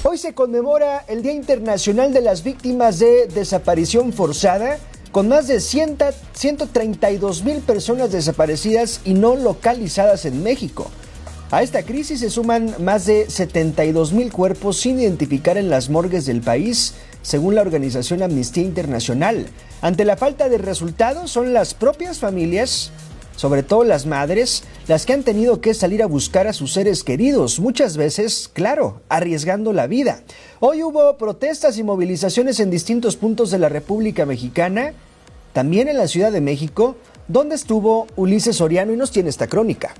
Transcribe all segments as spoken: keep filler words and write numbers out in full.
Hoy se conmemora el Día Internacional de las Víctimas de Desaparición Forzada, con más de ciento treinta y dos mil personas desaparecidas y no localizadas en México. A esta crisis se suman más de setenta y dos mil cuerpos sin identificar en las morgues del país, según la organización Amnistía Internacional. Ante la falta de resultados, son las propias familias, sobre todo las madres, las que han tenido que salir a buscar a sus seres queridos, muchas veces, claro, arriesgando la vida. Hoy hubo protestas y movilizaciones en distintos puntos de la República Mexicana, también en la Ciudad de México, donde estuvo Ulises Soriano y nos tiene esta crónica.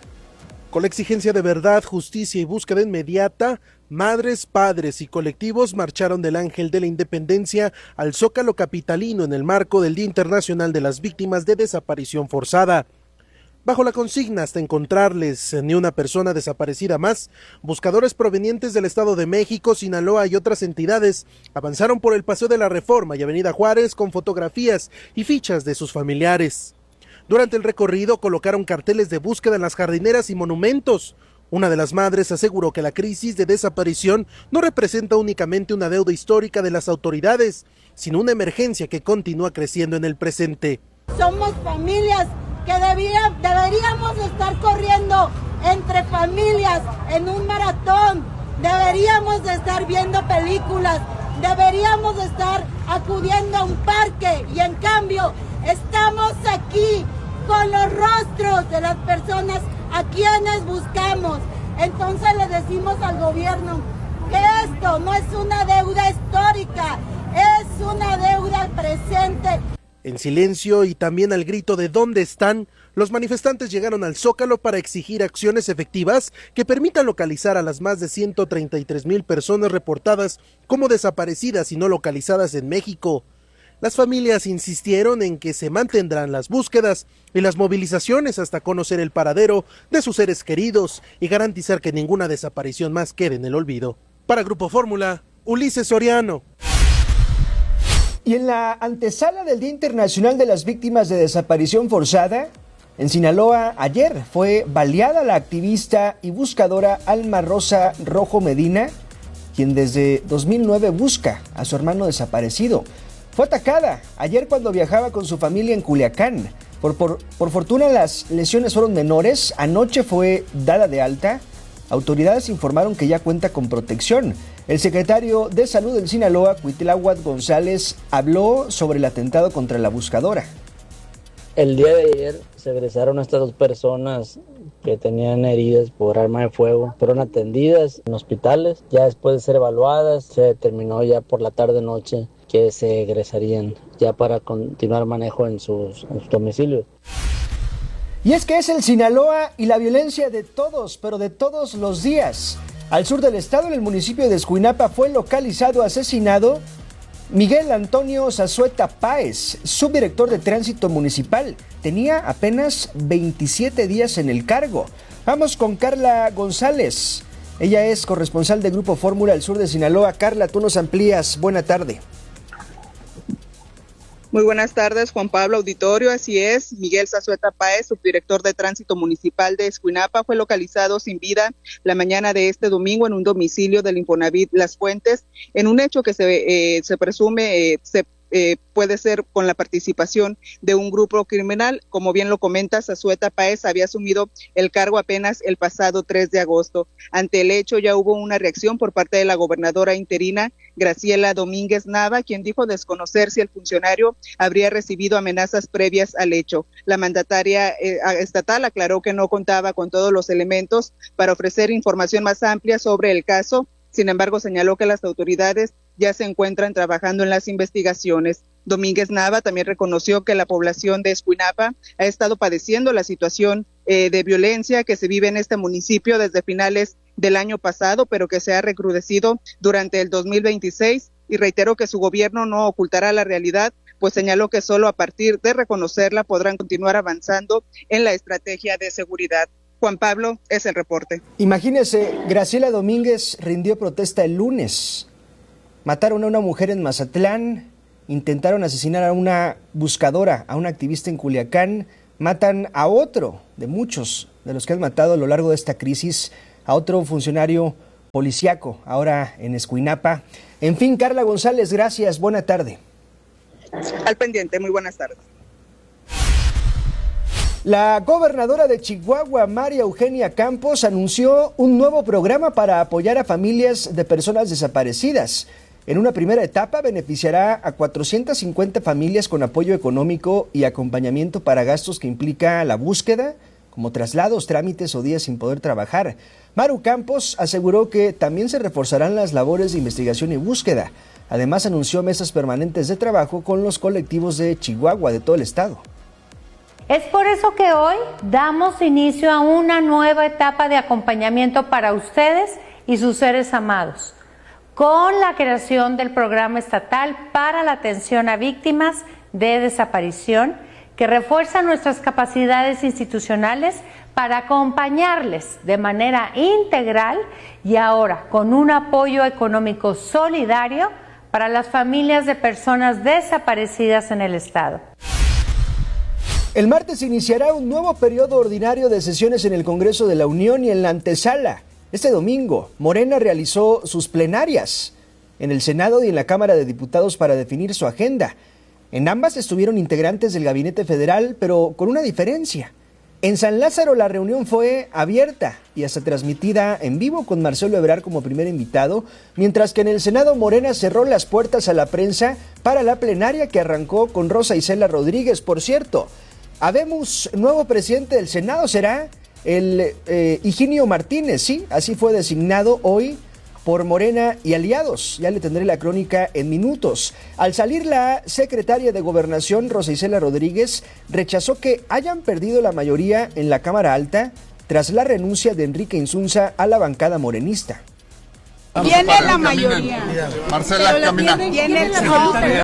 Con la exigencia de verdad, justicia y búsqueda inmediata, madres, padres y colectivos marcharon del Ángel de la Independencia al Zócalo capitalino en el marco del Día Internacional de las Víctimas de Desaparición Forzada. Bajo la consigna hasta encontrarles ni una persona desaparecida más, buscadores provenientes del Estado de México, Sinaloa y otras entidades avanzaron por el Paseo de la Reforma y Avenida Juárez con fotografías y fichas de sus familiares. Durante el recorrido colocaron carteles de búsqueda en las jardineras y monumentos. Una de las madres aseguró que la crisis de desaparición no representa únicamente una deuda histórica de las autoridades, sino una emergencia que continúa creciendo en el presente. Somos familias que debía, deberíamos estar corriendo entre familias en un maratón, deberíamos de estar viendo películas, deberíamos de estar acudiendo a un parque y en cambio estamos aquí con los rostros de las personas a quienes buscamos. Entonces le decimos al gobierno que esto no es una deuda histórica, es una deuda presente. En silencio y también al grito de ¿dónde están?, los manifestantes llegaron al Zócalo para exigir acciones efectivas que permitan localizar a las más de ciento treinta y tres mil personas reportadas como desaparecidas y no localizadas en México. Las familias insistieron en que se mantendrán las búsquedas y las movilizaciones hasta conocer el paradero de sus seres queridos y garantizar que ninguna desaparición más quede en el olvido. Para Grupo Fórmula, Ulises Soriano. Y en la antesala del Día Internacional de las Víctimas de Desaparición Forzada, en Sinaloa, ayer fue baleada la activista y buscadora Alma Rosa Rojo Medina, quien desde dos mil nueve busca a su hermano desaparecido. Fue atacada ayer cuando viajaba con su familia en Culiacán. Por, por, por fortuna las lesiones fueron menores. Anoche fue dada de alta. Autoridades informaron que ya cuenta con protección. El secretario de Salud del Sinaloa, Cuitláhuac González, habló sobre el atentado contra la buscadora. El día de ayer se egresaron estas dos personas que tenían heridas por arma de fuego. Fueron atendidas en hospitales. Ya después de ser evaluadas, se determinó ya por la tarde-noche que se egresarían ya para continuar manejo en sus, en sus domicilios. Y es que es el Sinaloa y la violencia de todos, pero de todos los días. Al sur del estado, en el municipio de Escuinapa, fue localizado asesinado Miguel Antonio Zazueta Páez, subdirector de Tránsito Municipal. Tenía apenas veintisiete días en el cargo. Vamos con Carla González. Ella es corresponsal de Grupo Fórmula al sur de Sinaloa. Carla, tú nos amplías. Buena tarde. Muy buenas tardes, Juan Pablo Auditorio. Así es, Miguel Zazueta Páez, subdirector de Tránsito Municipal de Escuinapa, fue localizado sin vida la mañana de este domingo en un domicilio del Infonavit Las Fuentes, en un hecho que se, eh, se presume eh, se Eh, puede ser con la participación de un grupo criminal. Como bien lo comenta, Zazueta Páez había asumido el cargo apenas el pasado tres de agosto. Ante el hecho ya hubo una reacción por parte de la gobernadora interina, Graciela Domínguez Nava, quien dijo desconocer si el funcionario habría recibido amenazas previas al hecho. La mandataria eh, estatal aclaró que no contaba con todos los elementos para ofrecer información más amplia sobre el caso. Sin embargo, señaló que las autoridades ya se encuentran trabajando en las investigaciones. Domínguez Nava también reconoció que la población de Escuinapa ha estado padeciendo la situación eh, de violencia que se vive en este municipio desde finales del año pasado, pero que se ha recrudecido durante el dos mil veintiséis, y reiteró que su gobierno no ocultará la realidad, pues señaló que solo a partir de reconocerla podrán continuar avanzando en la estrategia de seguridad. Juan Pablo, es el reporte. Imagínese, Graciela Domínguez rindió protesta el lunes. Mataron a una mujer en Mazatlán, intentaron asesinar a una buscadora, a una activista en Culiacán, matan a otro de muchos de los que han matado a lo largo de esta crisis, a otro funcionario policiaco, ahora en Escuinapa. En fin, Carla González, gracias, buena tarde. Al pendiente, muy buenas tardes. La gobernadora de Chihuahua, María Eugenia Campos, anunció un nuevo programa para apoyar a familias de personas desaparecidas. En una primera etapa beneficiará a cuatrocientas cincuenta familias con apoyo económico y acompañamiento para gastos que implica la búsqueda, como traslados, trámites o días sin poder trabajar. Maru Campos aseguró que también se reforzarán las labores de investigación y búsqueda. Además, anunció mesas permanentes de trabajo con los colectivos de Chihuahua, de todo el estado. Es por eso que hoy damos inicio a una nueva etapa de acompañamiento para ustedes y sus seres amados, con la creación del Programa Estatal para la Atención a Víctimas de Desaparición, que refuerza nuestras capacidades institucionales para acompañarles de manera integral y ahora con un apoyo económico solidario para las familias de personas desaparecidas en el estado. El martes iniciará un nuevo periodo ordinario de sesiones en el Congreso de la Unión y en la antesala. Este domingo, Morena realizó sus plenarias en el Senado y en la Cámara de Diputados para definir su agenda. En ambas estuvieron integrantes del Gabinete Federal, pero con una diferencia. En San Lázaro la reunión fue abierta y hasta transmitida en vivo con Marcelo Ebrard como primer invitado, mientras que en el Senado Morena cerró las puertas a la prensa para la plenaria que arrancó con Rosa Isela Rodríguez. Por cierto, habemos nuevo presidente del Senado, será el eh, Higinio Martínez, sí, así fue designado hoy por Morena y aliados. Ya le tendré la crónica en minutos. Al salir la secretaria de Gobernación, Rosa Isela Rodríguez, rechazó que hayan perdido la mayoría en la Cámara Alta tras la renuncia de Enrique Insunza a la bancada morenista. Tiene la mayoría. Marcela, camina. Tiene la mayoría.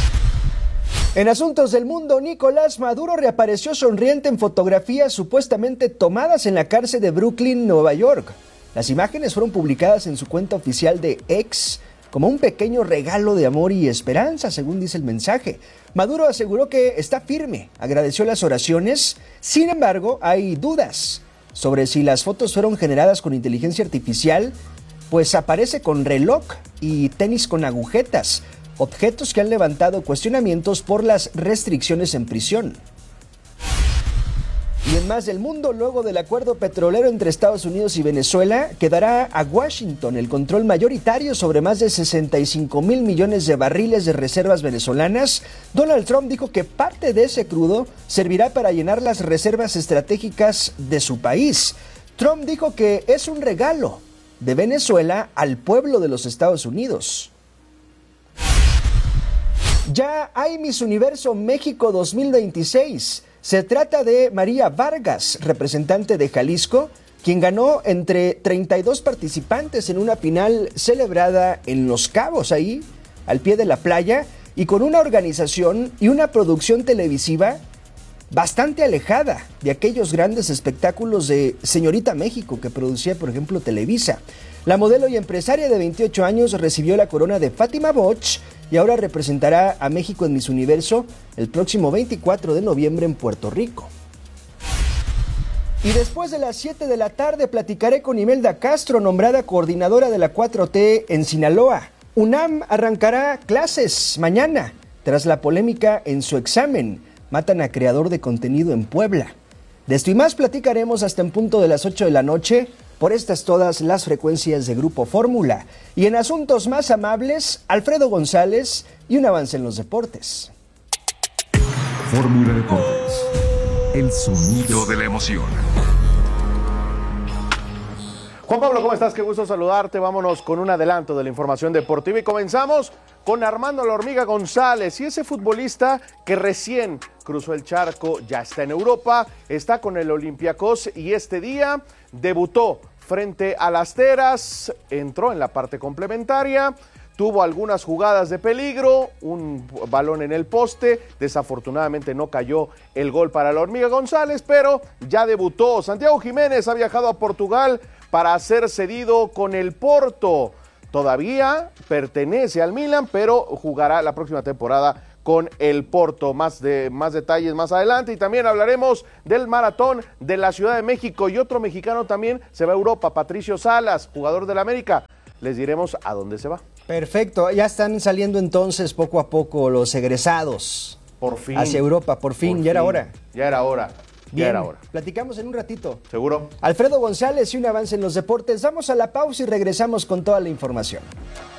En asuntos del mundo, Nicolás Maduro reapareció sonriente en fotografías supuestamente tomadas en la cárcel de Brooklyn, Nueva York. Las imágenes fueron publicadas en su cuenta oficial de X como un pequeño regalo de amor y esperanza, según dice el mensaje. Maduro aseguró que está firme, agradeció las oraciones, sin embargo, hay dudas sobre si las fotos fueron generadas con inteligencia artificial, pues aparece con reloj y tenis con agujetas, objetos que han levantado cuestionamientos por las restricciones en prisión. Y en más del mundo, luego del acuerdo petrolero entre Estados Unidos y Venezuela, quedará a Washington el control mayoritario sobre más de sesenta y cinco mil millones de barriles de reservas venezolanas. Donald Trump dijo que parte de ese crudo servirá para llenar las reservas estratégicas de su país. Trump dijo que es un regalo de Venezuela al pueblo de los Estados Unidos. Ya hay Miss Universo México dos mil veintiséis. Se trata de María Vargas, representante de Jalisco, quien ganó entre treinta y dos participantes en una final celebrada en Los Cabos, ahí, al pie de la playa, y con una organización y una producción televisiva bastante alejada de aquellos grandes espectáculos de Señorita México que producía, por ejemplo, Televisa. La modelo y empresaria de veintiocho años recibió la corona de Fátima Boch y ahora representará a México en Miss Universo el próximo veinticuatro de noviembre en Puerto Rico. Y después de las siete de la tarde platicaré con Imelda Castro, nombrada coordinadora de la cuatro T en Sinaloa. UNAM arrancará clases mañana tras la polémica en su examen. Matan a creador de contenido en Puebla. De esto y más platicaremos hasta en punto de las ocho de la noche por estas todas las frecuencias de Grupo Fórmula. Y en asuntos más amables, Alfredo González y un avance en los deportes. Fórmula Deportes, el sonido de la emoción. Juan Pablo, ¿cómo estás? Qué gusto saludarte. Vámonos con un adelanto de la información deportiva y comenzamos con Armando La Hormiga González y ese futbolista que recién cruzó el charco, ya está en Europa, está con el Olympiacos y este día debutó frente a las Teras, entró en la parte complementaria, tuvo algunas jugadas de peligro, un balón en el poste, desafortunadamente no cayó el gol para La Hormiga González, pero ya debutó. Santiago Jiménez ha viajado a Portugal para ser cedido con el Porto. Todavía pertenece al Milan, pero jugará la próxima temporada con el Porto. Más, de, más detalles más adelante, y también hablaremos del maratón de la Ciudad de México, y otro mexicano también se va a Europa, Patricio Salas, jugador del América. Les diremos a dónde se va. Perfecto, ya están saliendo entonces poco a poco los egresados. Por fin. Hacia Europa, por fin, por ya fin. era hora. Ya era hora. Bien, ya era hora. Platicamos en un ratito. ¿Seguro? Alfredo González y un avance en los deportes. Vamos a la pausa y regresamos con toda la información.